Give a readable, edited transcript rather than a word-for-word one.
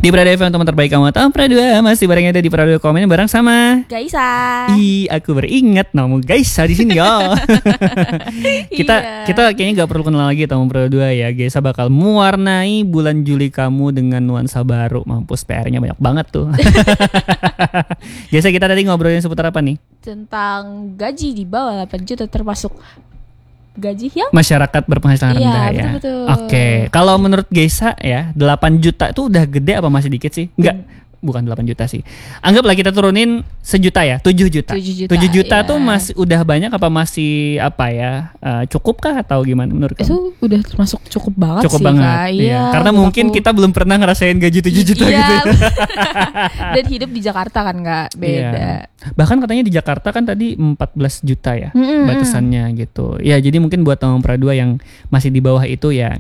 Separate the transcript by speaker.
Speaker 1: Di Prado FM, teman terbaik kamu tahu Prado. Masih barengnya ada di Prado Komen bareng sama
Speaker 2: Gaisa.
Speaker 1: Aku beringat nama Gaisa di sini ya. Kita kayaknya nggak perlu kenal lagi tamu Prado ya. Gaisa bakal mewarnai bulan Juli kamu dengan nuansa baru. Mampus, PR-nya banyak banget tuh. Gaisa, kita tadi ngobrolin seputar apa nih?
Speaker 2: Tentang gaji di bawah 8 juta termasuk gaji yang
Speaker 1: masyarakat berpenghasilan rendah ya.
Speaker 2: Betul.
Speaker 1: Oke. Kalau menurut Gaisa ya, 8 juta itu udah gede apa masih dikit sih? Enggak. Bukan 8 juta sih. Anggaplah kita turunin sejuta ya, 7 juta. 7 juta tuh masih udah banyak apa masih apa ya? Cukup kah atau gimana menurut kamu?
Speaker 2: Itu udah termasuk cukup banget
Speaker 1: cukup
Speaker 2: sih.
Speaker 1: Banget.
Speaker 2: Kak.
Speaker 1: Iya. Karena mungkin kita belum pernah ngerasain gaji 7 juta gitu.
Speaker 2: Dan hidup di Jakarta kan enggak beda.
Speaker 1: Iya. Bahkan katanya di Jakarta kan tadi 14 juta ya batasannya gitu. Ya, jadi mungkin buat teman Pradua yang masih di bawah itu ya,